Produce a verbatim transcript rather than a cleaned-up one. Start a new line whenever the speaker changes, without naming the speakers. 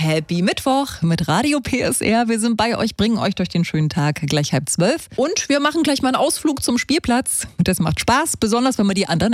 Happy Mittwoch mit Radio P S R. Wir sind bei euch, bringen euch durch den schönen Tag, gleich halb zwölf. Und wir machen gleich mal einen Ausflug zum Spielplatz. Das macht Spaß, besonders wenn man die anderen